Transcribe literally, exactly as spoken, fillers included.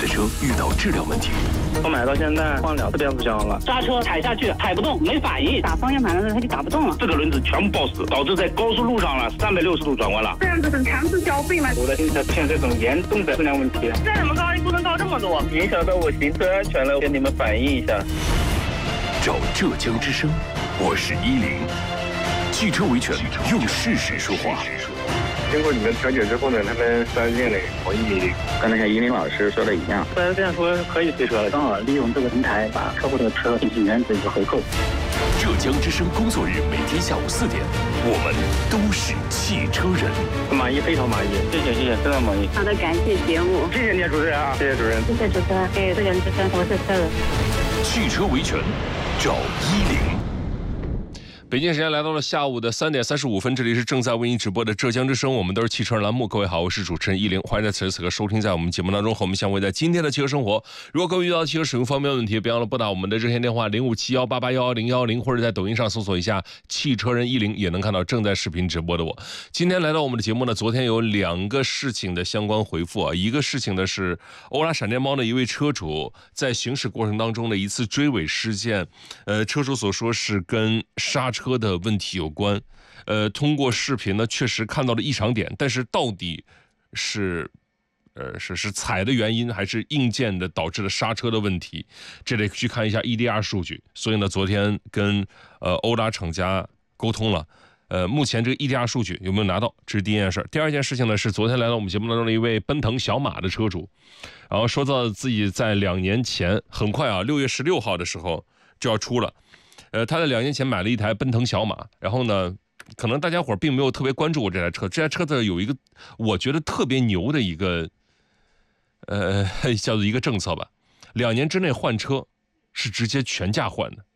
的车遇到质量问题。 我买到现在换两次变速箱了， 刹车踩下去踩不动，没反应， 打方向盘的时候它就打不动了， 四个轮子全部抱死，导致在高速路上了三百六十度转弯了。 这样子很强制消费吗？ 我的新车出现这种严重的质量问题， 这怎么高不能高这么多？ 影响到我行车安全了，跟你们反映一下。 找浙江之声，我是依林。汽车维权，用事实说话。 经过你们调解之后呢，他们四 S 店里同意，刚才像依林老师说的一样， 四 S 店说可以退车了， 刚好利用这个平台把客户的车进行原则一个回购。 浙江之声工作日每天下午四点，我们都是汽车人。 满意，非常满意，谢谢谢谢，非常满意。 好的，感谢节目， 谢谢你主持人啊，谢谢主任， 谢谢主持人，给浙江之声，我是车人。 汽车维权，找依林。 北京时间来到了下午的三点三十五分，这里是正在为您直播的浙江之声，我们都是汽车人栏目。各位好，我是主持人依林，欢迎在此时此刻收听在我们节目当中和我们相会在今天的汽车生活。如果各位遇到汽车使用方面问题，别忘了拨打我们的热线电话零五七幺八八幺幺零幺零，或者在抖音上搜索一下汽车人依林，也能看到正在视频直播的我。今天来到我们的节目呢，昨天有两个事情的相关回复啊，一个事情呢是欧拉闪电猫的一位车主在行驶过程当中的一次追尾事件，呃，车主所说是跟刹车的问题有关，呃，通过视频呢，确实看到了异常点，但是到底是，呃，是是踩的原因，还是硬件的导致了刹车的问题，这得去看一下 E D R 数据。所以呢，昨天跟呃欧拉厂家沟通了，呃，目前这个 E D R 数据有没有拿到，这是第一件事。第二件事情呢，是昨天来到我们节目当中的一位奔腾小马的车主，然后说到自己在两年前，很快啊，六月十六号的时候就要出了。呃，他在两年前买了一台奔腾小马，然后呢，可能大家伙并没有特别关注过这台车。这台车子有一个我觉得特别牛的一个，呃，叫做一个政策吧，两年之内换车是直接全价换的。